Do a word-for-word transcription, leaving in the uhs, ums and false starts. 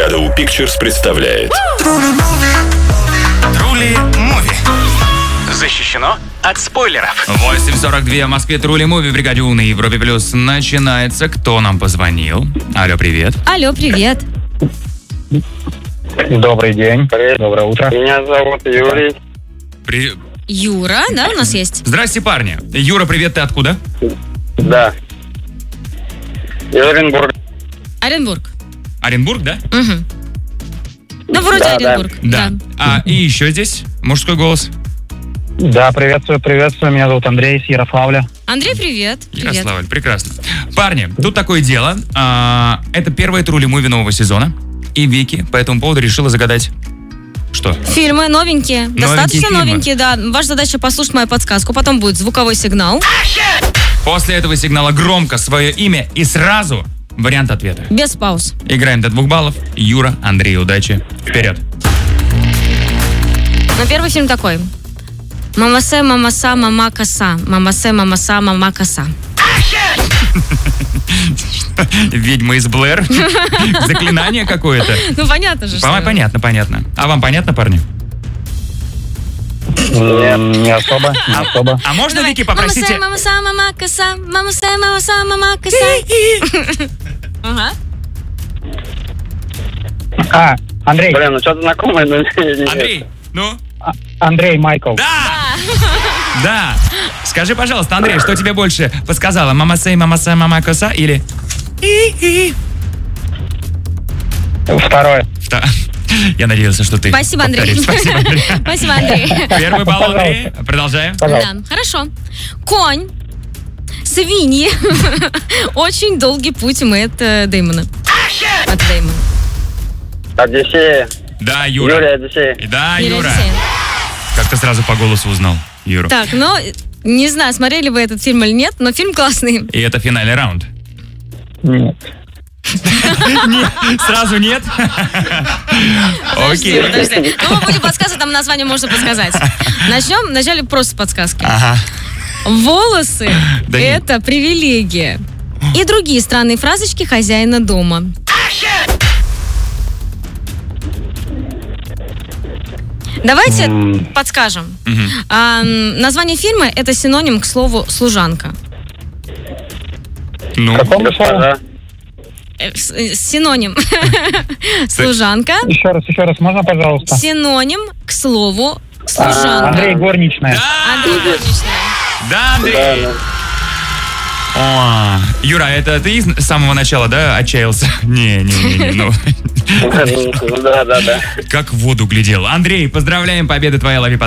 Гадоу Pictures представляет Трули Муви. Защищено от спойлеров. восемь сорок два в Москве. Трули Муви в бригаде У на Европе Плюс начинается. Кто нам позвонил? Алло, привет. Алло, привет. Добрый день. Привет. Доброе утро. Меня зовут Юрий. При... Юра, да, у нас есть? Здрасте, парни. Юра, привет, ты откуда? Да. Из Оренбурга. Оренбург. Оренбург, да? Угу. Ну, вроде Да, да. Оренбург. Да. А, и еще здесь мужской голос. Да, приветствую, приветствую. Меня зовут Андрей из Ярославля. Андрей, привет. Привет. Ярославль, прекрасно. Парни, тут такое дело. А, это первая Трули Муви нового сезона. И Вики по этому поводу решила загадать... Что? Фильмы новенькие. Достаточно фильмы. новенькие, да. Ваша задача послушать мою подсказку. Потом будет звуковой сигнал. После этого сигнала громко свое имя и сразу вариант ответа. Без пауз. Играем до двух баллов. Юра, Андрей, удачи. Вперед. Ну, первый фильм такой. Мамасе, мамаса, мама коса. Мамасе, мамаса, мама коса. Ведьма из Блэр. Заклинание какое-то. Ну, понятно же, По- что... Понятно, понятно. А вам понятно, парни? Нет, не особо, не особо. А можно, Давай. Вики, попросите... Мамасе, мамаса, мама коса. Мамасе, мамаса, мама коса. Ага. А, Андрей, Блин, ну что-то знакомое, но нет. Андрей, ну? А- Андрей Майкл. Да! Да! Скажи, пожалуйста, Андрей, что тебе больше подсказала? Мама сей, мама сей, мама коса или... Второе. Вта- Я надеялся, что ты Спасибо, Андрей. повторишь. Спасибо, Андрей. Спасибо, Андрей. Первый балл, Андрей. Продолжаем. Пожалуйста. Да, хорошо. Конь, свиньи. Очень долгий путь Мэтт э, Дэймона. От Дэймона. Одиссея. Да, Юра. Юрий Одиссея. Да, Юрий Юра. Одиссея. Как ты сразу по голосу узнал Юру? Так, ну, не знаю, смотрели вы этот фильм или нет, но фильм классный. И это финальный раунд. Нет. Нет, сразу нет? Подожди, Окей. подожди. Ну, мы будем подсказывать, там название можно подсказать. Начнем вначале просто подсказки. Ага. Волосы Да нет. это привилегия. И другие странные фразочки хозяина дома. Давайте М. подскажем. Мгм. А, м, название фильма это синоним к слову служанка. Ну, Какому слову? Госпожа. Э, с- э, Синоним. Служанка. Еще раз, еще раз, можно, пожалуйста? Синоним к слову А, служанка. Андрей Горничная. да, Андрей Горничная. да, Андрей. Да, да. О, Юра, это ты с самого начала, да, отчаялся? Не, не, не, не, ну, Да, да, да. как в воду глядел. Андрей, поздравляем, победа твоя, лови